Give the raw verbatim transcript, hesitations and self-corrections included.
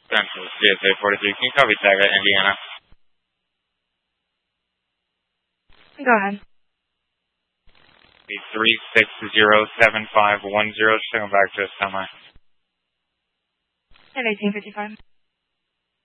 Central, C S A forty-three, can you copy tag at Indiana? Go ahead. three six zero seven five one zero, just going back to a semi. At eighteen fifty-five.